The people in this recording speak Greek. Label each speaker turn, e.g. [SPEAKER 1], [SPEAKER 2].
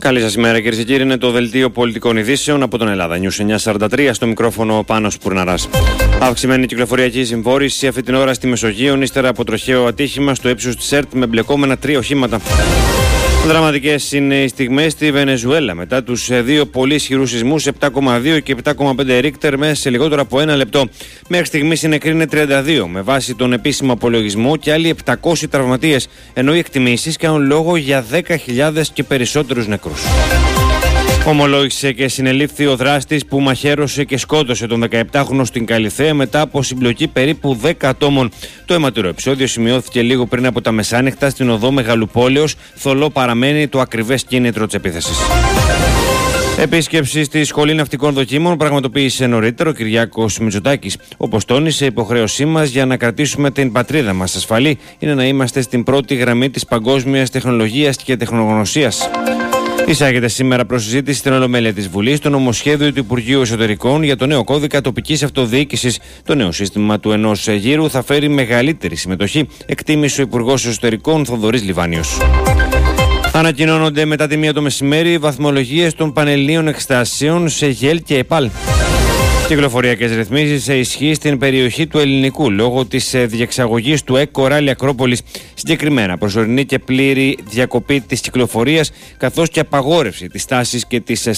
[SPEAKER 1] Καλή σας ημέρα, κυρίες και κύριοι. Είναι το δελτίο πολιτικών ειδήσεων από τον Ελλάδα News 943. Στο μικρόφωνο Πάνος Πουρναράς. Αυξημένη κυκλοφοριακή συμφόρηση αυτή την ώρα στη Μεσογείο, ύστερα από τροχαίο ατύχημα στο ύψος της ΕΡΤ με μπλεκόμενα 3 οχήματα. Δραματικές είναι οι στιγμές στη Βενεζουέλα μετά τους δύο πολύ ισχυρούς σεισμούς 7,2 και 7,5 Ρίκτερ μέσα σε λιγότερο από ένα λεπτό. Μέχρι στιγμής οι νεκροί είναι 32 με βάση τον επίσημο απολογισμό και άλλοι 700 τραυματίες, ενώ οι εκτιμήσεις κάνουν λόγο για 10.000 και περισσότερους νεκρούς. Ομολόγησε και συνελήφθη ο δράστης που μαχαίρωσε και σκότωσε τον 17χρονο στην Καλιθέα μετά από συμπλοκή περίπου 10 ατόμων. Το αιματηρό επεισόδιο σημειώθηκε λίγο πριν από τα μεσάνυχτα στην οδό Μεγαλοπόλεως. Θολό παραμένει το ακριβές κίνητρο της επίθεσης. Επίσκεψη στη Σχολή Ναυτικών Δοκίμων πραγματοποίησε νωρίτερο ο Κυριάκος Μητσοτάκης. Όπως τόνισε, η υποχρέωσή μας για να κρατήσουμε την πατρίδα μας ασφαλή είναι να είμαστε στην πρώτη γραμμή της παγκόσμιας τεχνολογίας και τεχνογνωσίας. Εισάγεται σήμερα προς συζήτηση στην Ολομέλεια της Βουλής το νομοσχέδιο του Υπουργείου Εσωτερικών για το νέο κώδικα τοπικής αυτοδιοίκησης. Το νέο σύστημα του ενός γύρου θα φέρει μεγαλύτερη συμμετοχή, εκτίμησε ο Υπουργός Εσωτερικών Θοδωρής Λιβάνιος. Ανακοινώνονται μετά τη 1 το μεσημέρι βαθμολογίες των πανελληνίων εξετάσεων σε ΓΕΛ και ΕΠΑΛ. Κυκλοφοριακές ρυθμίσεις σε ισχύ στην περιοχή του Ελληνικού λόγω της διεξαγωγής του ΕΚ Κοράλη Ακρόπολης. Συγκεκριμένα, προσωρινή και πλήρη διακοπή της κυκλοφορίας καθώς και απαγόρευση της στάσης και της